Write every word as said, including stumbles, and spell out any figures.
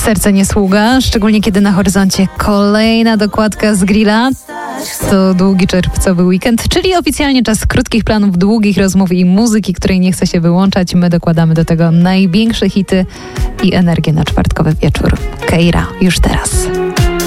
Serce nie sługa, szczególnie kiedy na horyzoncie kolejna dokładka z grilla. To długi czerwcowy weekend, czyli oficjalnie czas krótkich planów, długich rozmów i muzyki, której nie chce się wyłączać. My dokładamy do tego największe hity i energię na czwartkowy wieczór. Keira już teraz.